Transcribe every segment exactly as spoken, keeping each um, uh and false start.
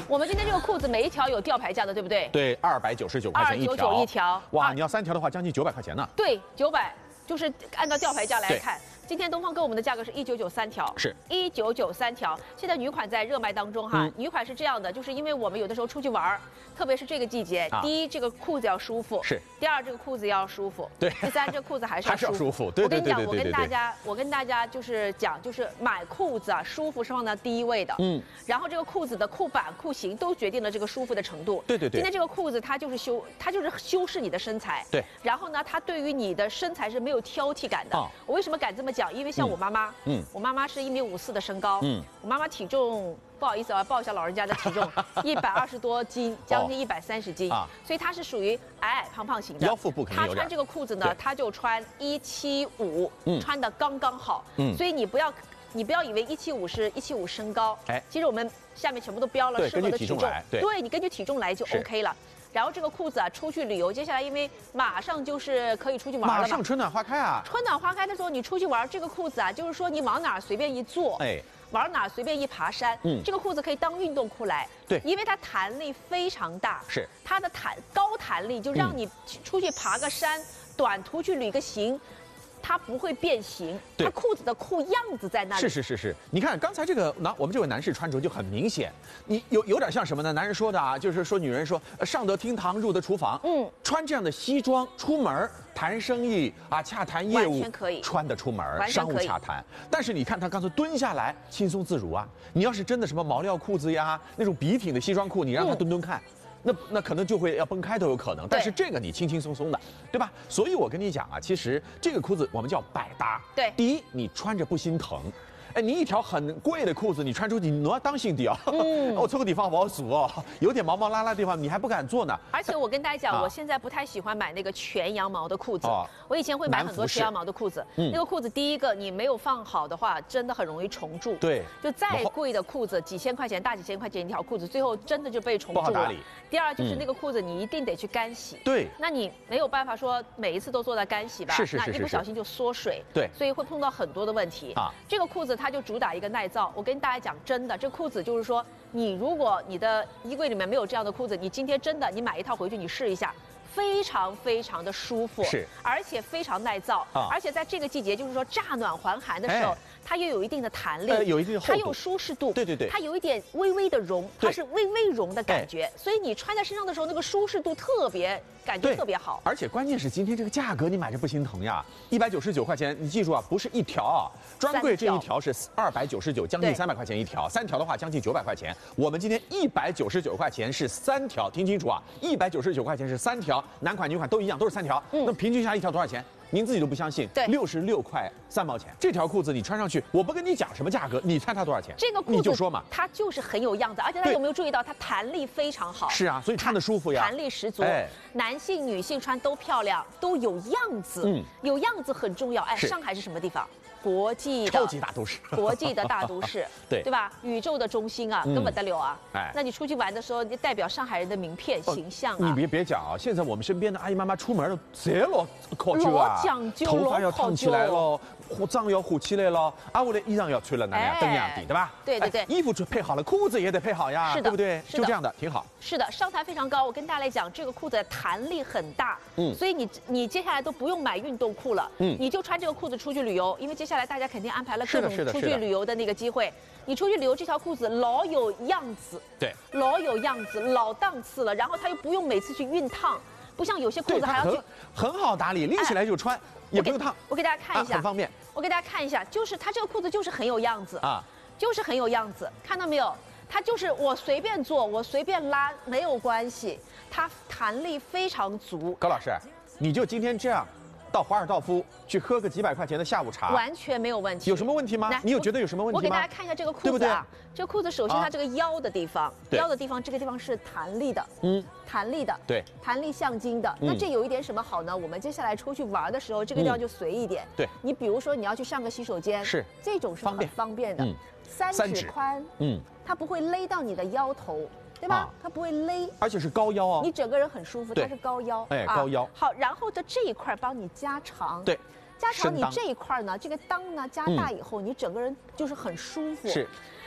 我们今天这个裤子每一条有吊牌价的，对不对？ 对，二百九十九块钱一条。 二九九一条。 哇，你要三条的话，将近九百块钱呢。 对，九百，就是按照吊牌价来看。今天东方给我们的价格是一九九三条， 是一九九三条。现在女款在热卖当中哈，嗯、女款是这样的，就是因为我们有的时候出去玩，特别是这个季节，啊、第一这个裤子要舒服， 是； 第二这个裤子要舒服， 对； 第三这个裤子还是要舒服。 还是要舒服。对对对对对对。 我跟你讲，我跟大家，我跟大家就是讲，就是买裤子啊，舒服是放在第一位的。嗯。然后这个裤子的裤版、裤型都决定了这个舒服的程度。 对对对。 今天这个裤子它就是修，它就是修饰你的身材。 对。 然后呢，它对于你的身材是没有挑剔感的。 啊。 我为什么敢这么讲？因为像我妈妈。嗯，我妈妈是一米五四的身高，嗯，我妈妈体重不好意思啊，报一下老人家的体重，一百二十多斤，将近一百三十斤，啊，所以她是属于矮矮胖胖型的， 腰腹部肯定有点。 她穿这个裤子呢，她就穿一七五，嗯，穿的刚刚好，嗯，所以你不要你不要以为一七五是一七五身高，哎，其实我们下面全部都标了适合的体重， 对， 对你根据体重来就 OK 了。然后这个裤子啊，出去旅游，接下来因为马上就是可以出去玩了嘛， 马上春暖花开啊！ 春暖花开的时候，你出去玩，这个裤子啊，就是说你往哪儿随便一坐，哎，往哪儿随便一爬山，嗯，这个裤子可以当运动裤来， 对， 因为它弹力非常大， 是它的弹高弹力，就让你出去爬个山，短途去旅个行。它不会变形，它裤子的裤样子在那里。 是是是是，你看刚才这个男，我们这位男士穿着就很明显，你有有点像什么呢？男人说的啊，就是说女人说上得厅堂，入得厨房，嗯，穿这样的西装出门谈生意啊，洽谈业务， 完全可以穿得出门，商务洽谈。但是你看他刚才蹲下来，轻松自如啊。你要是真的什么毛料裤子呀，那种笔挺的西装裤，你让他蹲蹲看。嗯那那可能就会要崩开都有可能，但是这个你轻轻松松的，对吧？所以我跟你讲啊，其实这个裤子我们叫百搭。 对， 第一你穿着不心疼。哎，你一条很贵的裤子，你穿出去，你要当心点啊！嗯，我这个地方不好数哦，有点毛毛拉拉的地方，你还不敢做呢。 而且我跟大家讲，啊、我现在不太喜欢买那个全羊毛的裤子。哦、我以前会买很多全羊毛的裤子，嗯、那个裤子第一个你没有放好的话，真的很容易虫蛀。 对， 就再贵的裤子，几千块钱、大几千块钱一条裤子，最后真的就被虫蛀了。 不好打理。 第二就是那个裤子你一定得去干洗。 对。 那你没有办法说每一次都做到干洗吧？ 是是是是。 那一不小心就缩水。 对。 所以会碰到很多的问题啊。这个裤子它就主打一个耐。我跟大家讲，真的，这裤子就是说，你如果你的衣柜里面没有这样的裤子，你今天真的你买一套回去，你试一下，非常非常的舒服， 是， 而且非常耐造，啊、而且在这个季节，就是说乍暖还寒的时候，哎、它又有一定的弹力， 呃、有一定的厚度， 它有舒适度， 对对对， 它有一点微微的绒，它是微微绒的感觉，哎、所以你穿在身上的时候，那个舒适度特别，感觉特别好。 而且关键是今天这个价格，你买着不心疼呀，一百九十九块钱，你记住啊，不是一条啊。专柜这一条是二百九十九，将近三百块钱一条，三条的话将近九百块钱。我们今天一百九十九块钱是三条，听清楚啊，一百九十九块钱是三条，男款女款都一样，都是三条。嗯，那平均下一条多少钱？您自己都不相信， 对， 六十六块三毛钱。这条裤子你穿上去，我不跟你讲什么价格，你猜它多少钱？ 这个裤子你就说嘛， 它就是很有样子，而且大家有没有注意到它弹力非常好？ 是啊，所以穿的舒服呀， 弹力十足。哎，男性女性穿都漂亮，都有样子。嗯，有样子很重要。哎，上海是什么地方？国际的超级大都市， 国际的大都市， 对对吧？宇宙的中心啊，根本得了啊！哎，那你出去玩的时候，你代表上海人的名片形象啊！ 你别别讲啊，现在我们身边的阿姨妈妈出门都贼老考究啊， 讲究， 头发要烫起来了，护脏要护起来了，啊，我的衣裳要穿了那样登样的，对吧？ 对对对， 衣服就配好了，裤子也得配好呀， 是的， 对不对？就这样的，挺好。 是的，上台非常高。我跟大家来讲，这个裤子的弹力很大，嗯，所以你你接下来都不用买运动裤了，嗯，你就穿这个裤子出去旅游，因为接下来大家肯定安排了各种出去旅游的那个机会。你出去旅游，这条裤子老有样子， 对， 老有样子，老档次了。然后它又不用每次去熨烫，不像有些裤子还要去很好打理，拎起来就穿，也不用烫。 我给大家看一下， 很方便。 我给大家看一下，就是它这个裤子就是很有样子啊，就是很有样子，看到没有？它就是我随便做，我随便拉没有关系，它弹力非常足。 高老师，你就今天这样到华尔道夫去喝个几百块钱的下午茶， 完全没有问题。 有什么问题吗？你有觉得有什么问题吗？ 我给大家看一下这个裤子啊，对不对？这个裤子首先它这个腰的地方，腰的地方这个地方是弹力的，嗯，弹力的， 对， 弹力向筋的。那这有一点什么好呢？我们接下来出去玩的时候，这个地方就随意点。 对， 你比如说你要去上个洗手间， 是这种是很方便的，三指宽，嗯，它不会勒到你的腰头。对吧？啊、它不会勒， 而且是高腰哦。 你整个人很舒服，它是高腰， 哎，啊、高腰。 好，然后的这一块帮你加长， 对， 加长你这一块呢，这个裆呢加大以后，嗯、你整个人就是很舒服。 是。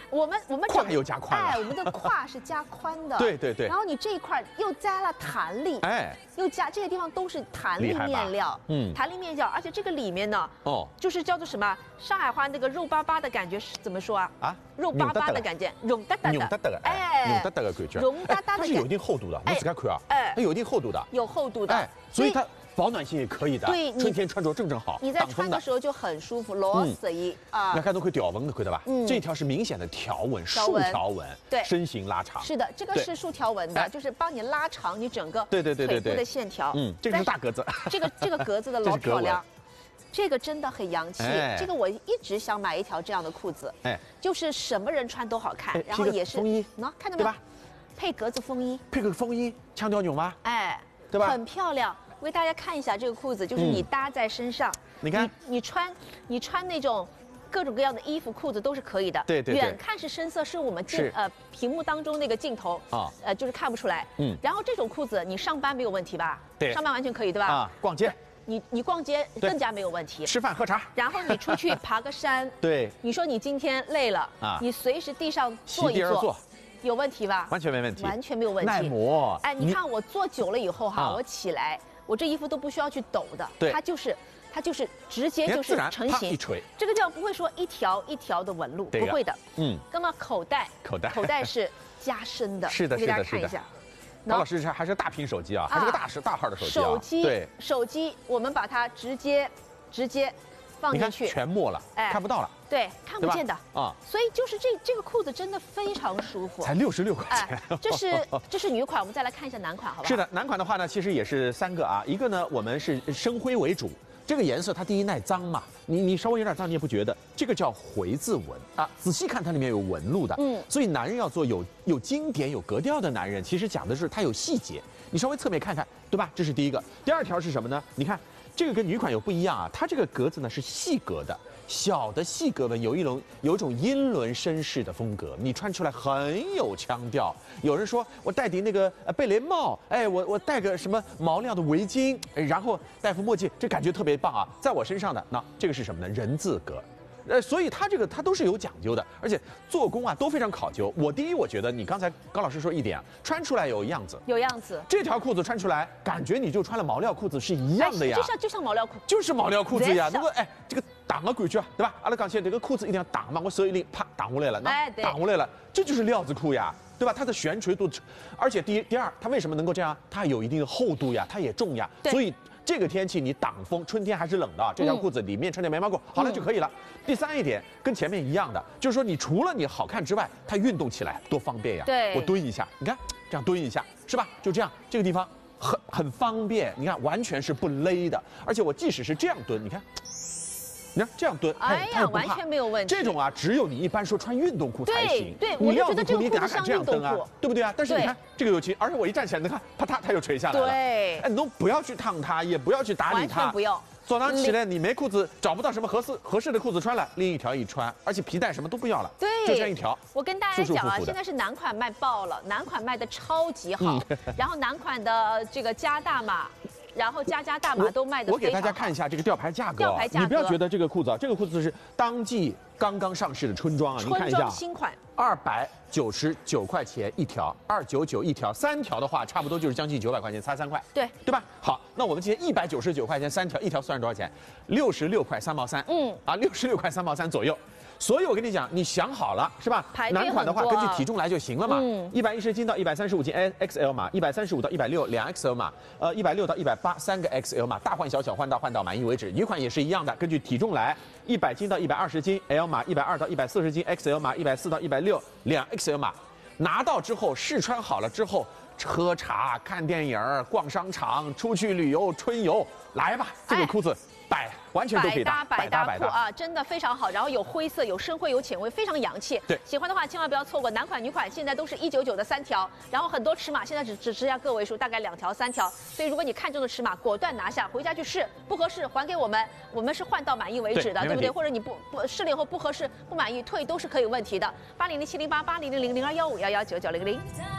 我们我们胯又加宽了， 哎，我们的胯是加宽的， 对对对。 然后你这一块又加了弹力，哎，又加这些地方都是弹力面料，嗯，弹力面料，而且这个里面呢，哦，就是叫做什么？上海话那个肉巴巴的感觉是怎么说啊？啊，肉巴巴的感觉，绒哒哒的， 绒哒哒的，哎，绒哒哒的感觉， 绒哒哒的， 它是有一定厚度的，你自己看啊，哎，它有一定厚度的， 有厚度的，哎， 所以它。保暖性也可以的， 对， 春天穿着正正好。 你在穿的时候就很舒服，螺丝衣啊。 那看都可以吊纹的，看到吧？嗯，这条是明显的条纹，竖条纹， 对， 身形拉长。 是的，这个是竖条纹的，就是帮你拉长你整个对对对对腿部的线条。 嗯，这个是大格子。 这个这个格子的老漂亮，这个真的很洋气。这个我一直想买一条这样的裤子，哎，就是什么人穿都好看，然后也是风衣， 喏，看到没有？配格子风衣， 配个风衣，枪雕牛吗？ 哎， 对吧？ 很漂亮。我给大家看一下这个裤子，就是你搭在身上， 你看， 你穿你穿那种各种各样的衣服、裤子都是可以的。 对对。 远看是深色，是我们镜呃屏幕当中那个镜头啊，呃就是看不出来。嗯。然后这种裤子你上班没有问题吧？ 对。 上班完全可以，对吧？ 啊，逛街。 你你逛街更加没有问题。 吃饭喝茶。 然后你出去爬个山。 对。 你说你今天累了啊，你随时地上坐一坐。有问题吧？ 完全没问题。 完全没有问题。 耐磨。 哎，你看我坐久了以后哈，我起来。我这衣服都不需要去抖的， 对， 它就是，它就是直接就是成型， 一垂， 这个叫不会说一条一条的纹路，不会的，嗯。那么口袋， 口袋， 口袋是加深的， 是的，是的，是的。高老师是还是大屏手机啊，还是个大是大号的手机啊。 手机， 对， 手机我们把它直接直接放进去， 全没了，哎，看不到了。 对，看不见的啊，所以就是这这个裤子真的非常舒服， 才六十六块钱。 这是这是女款，我们再来看一下男款，好不好？ 是的，男款的话呢，其实也是三个啊，一个呢我们是深灰为主，这个颜色它第一耐脏嘛，你你稍微有点脏你也不觉得，这个叫回字纹啊，仔细看它里面有纹路的，嗯，所以男人要做有有经典有格调的男人，其实讲的是他有细节，你稍微侧面看看，对吧？这是第一个，第二条是什么呢？你看这个跟女款有不一样啊，它这个格子呢是细格的。小的细格纹有一种有一种英伦绅士的风格，你穿出来很有腔调。有人说我戴顶那个呃贝雷帽，哎，我我戴个什么毛料的围巾，哎，然后戴副墨镜，这感觉特别棒啊。在我身上的那这个是什么呢？人字格。呃，所以它这个它都是有讲究的，而且做工啊都非常考究。我第一，我觉得你刚才高老师说一点啊，穿出来有样子， 有样子。 这条裤子穿出来，感觉你就穿了毛料裤子是一样的呀， 就像就像毛料裤， 就是毛料裤子呀。如果哎这个挡个感觉，对吧？阿拉讲起这个裤子一定要挡嘛，我手一拎啪挡下来了，那挡下来了，这就是料子裤呀。对吧？它的悬垂度，而且第一、第二，它为什么能够这样？它有一定的厚度呀，它也重呀，所以这个天气你挡风，春天还是冷的，这条裤子里面穿件棉毛裤，好了就可以了。第三一点跟前面一样的，就是说你除了你好看之外，它运动起来多方便呀。 对， 我蹲一下，你看这样蹲一下，是吧？就这样，这个地方很很方便，你看完全是不勒的，而且我即使是这样蹲，你看。你看这样蹲， 哎呀，完全没有问题。 这种啊，只有你一般说穿运动裤才行。 对， 你料子裤你哪敢这样蹬啊？对不对啊？但是你看这个有劲，而且我一站起来，你看啪嗒，它又垂下来了。 对， 哎，你都不要去烫它，也不要去打理它， 完全不用。 早上起来你没裤子，找不到什么合适合适的裤子穿了，另一条一穿，而且皮带什么都不要了， 对， 就这样一条。 我跟大家讲啊，现在是男款卖爆了，男款卖的超级好，然后男款的这个加大码。然后加加大码都卖的。 我给大家看一下这个吊牌价格， 吊牌价格， 你不要觉得这个裤子啊，这个裤子是当季刚刚上市的春装啊，你看一下， 新款， 二百九十九块钱一条，二九九一条，三条的话差不多就是将近九百块钱，差三块， 对对吧？好，那我们今天一百九十九块钱三条，一条算多少钱？六十六块三毛三，嗯，啊，六十六块三毛三左右。所以我跟你讲，你想好了是吧？男款的话根据体重来就行了嘛。一百一十斤到一百三十五斤 X L 码，一百三十五到一百六两 X L 码，呃，一百六到一百八三个 X L 码，大换小，小换大，换到满意为止。女款也是一样的，根据体重来，一百斤到一百二十斤 L 码，一百二到一百四十斤 X L 码，一百四到一百六两 X L 码。拿到之后试穿好了之后，喝茶、看电影、逛商场、出去旅游、春游，来吧，这个裤子。百完全都可以搭， 百搭百搭裤啊，真的非常好。然后有灰色，有深灰，有浅灰，非常洋气。 对， 喜欢的话千万不要错过。男款、女款现在都是一九九的三条，然后很多尺码现在只只剩下个位数，大概两条、三条。所以如果你看中的尺码，果断拿下，回家去试，不合适还给我们，我们是换到满意为止的， 对, 对不对？或者你不不试了以后不合适、不满意退都是可以问题的。八零零七零八八零零零零二幺五幺幺九九零零。